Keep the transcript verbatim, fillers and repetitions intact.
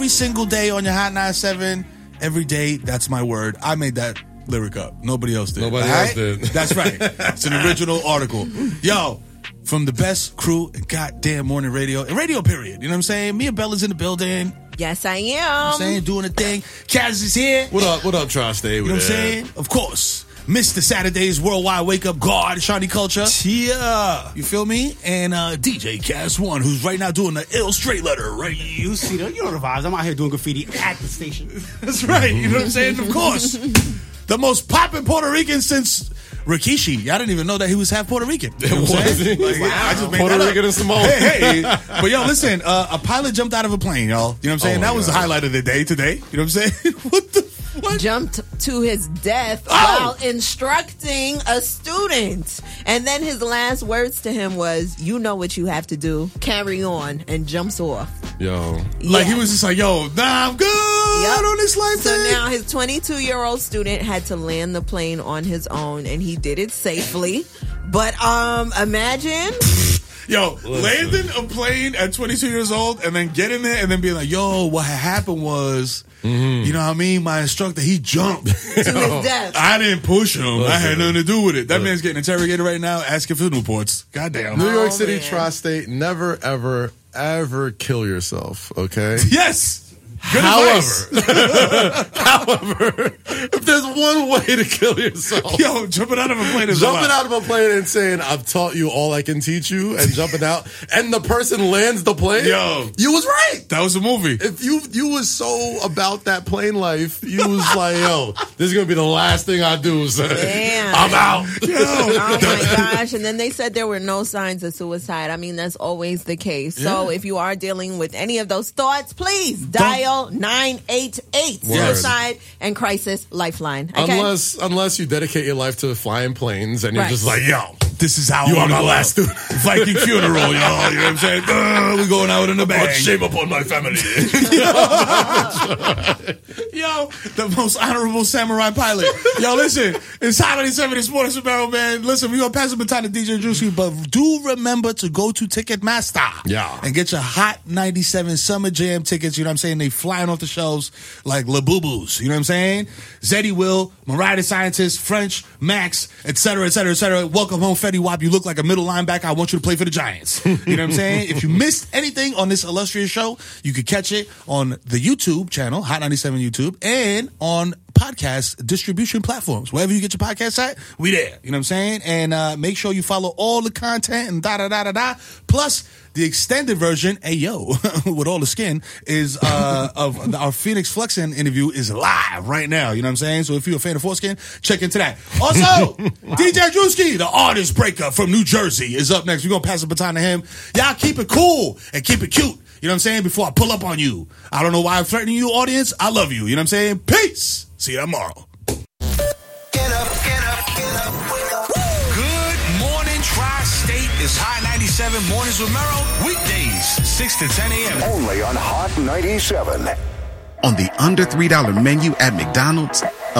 every single day on your Hot ninety-seven. Every day, that's my word. I made that lyric up. Nobody else did. Nobody right? else did. That's right. It's an original article. Yo, from the best crew in goddamn morning radio, and radio period. You know what I'm saying? Mia Bella's in the building. Yes, I am. You know what I'm saying? Doing a thing. Kaz is here. What up, what up, Tri-State? You know what I'm saying? Of course. Mister Saturday's Worldwide Wake Up Guard, Shawnee Culture. Yeah. You feel me? And uh, D J Cass One, who's right now doing the ill straight letter, right? You see the, you know the vibes. I'm out here doing graffiti at the station. That's right. You know what I'm saying? Of course. The most poppin' Puerto Rican since Rikishi. I didn't even know that he was half Puerto Rican. You know what I'm saying? Like, wow. I just made Puerto that Rican up. and Samoan. Hey, hey. But yo, listen, uh, a pilot jumped out of a plane, y'all. You know what I'm saying? Oh that was God. the highlight of the day today. You know what I'm saying? What the what? Jumped to his death Oh! while instructing a student. And then his last words to him was, you know what you have to do. Carry on. And jumps off. Yo. Like, Yeah. he was just like, yo, nah, I'm good Yep. on this life So thing. now his twenty-two-year-old student had to land the plane on his own, and he did it safely. But um, imagine... Yo, landing a plane at twenty-two years old and then getting there and then being like, yo, what had happened was, mm-hmm. you know what I mean? My instructor, he jumped. to his death. I didn't push him. Listen. I had nothing to do with it. That Listen. man's getting interrogated right now, asking for Newports. Goddamn. New York Oh, City man. Tri-State, never, ever, ever kill yourself, okay? Yes. Good However, advice. however, if there's one way to kill yourself, Yo, jumping out of a plane is jumping a lot. out of a plane and saying, I've taught you all I can teach you, and jumping out, and the person lands the plane, Yo. you was right. That was a movie. If you you was so about that plane life, you was like, yo, this is going to be the last thing I do, son. Damn. I'm out. Oh my gosh. And then they said there were no signs of suicide. I mean, that's always the case. So Yeah. if you are dealing with any of those thoughts, please dial nine eight eight Word. Suicide and Crisis Lifeline. Okay? Unless unless you dedicate your life to flying planes and you're Right. just like, yo, This is how You I are my wanna go last out. student. Viking funeral, y'all. You know what I'm saying? Uh, we going out in the bang. shame upon my family. Yo, the most honorable samurai pilot. Yo, listen, it's Hot ninety-seven in Sports Barrel, man. Listen, we're going to pass the baton to D J Drewski, but do remember to go to Ticketmaster. Yeah. And get your Hot ninety-seven Summer Jam tickets. You know what I'm saying? They flying off the shelves like Labubu's. You know what I'm saying? Zeddy Will, Mariah the Scientist, French, Max, et cetera, et cetera, et cetera. Welcome home, Fetty Wap. You look like a middle linebacker. I want you to play for the Giants. You know what I'm saying? If you missed anything on this illustrious show, you could catch it on the YouTube channel, Hot ninety-seven YouTube, and on podcast distribution platforms. Wherever you get your podcast at, we there. You know what I'm saying? And uh, make sure you follow all the content and da da da da da. Plus, the extended version, hey yo, with all the skin, is uh, of our Phoenix Flexing interview is live right now. You know what I'm saying? So if you're a fan of foreskin, check into that. Also, D J Drewski, the artist breaker from New Jersey, is up next. We're going to pass the baton to him. Y'all keep it cool and keep it cute. You know what I'm saying? Before I pull up on you. I don't know why I'm threatening you, audience. I love you. You know what I'm saying? Peace. See you tomorrow. Get up, get up, get up, wake up. Good morning, Tri-State. It's Hot ninety-seven Mornings with Merrill. Weekdays, six to ten a.m. Only on Hot ninety-seven. On the under three dollar menu at McDonald's,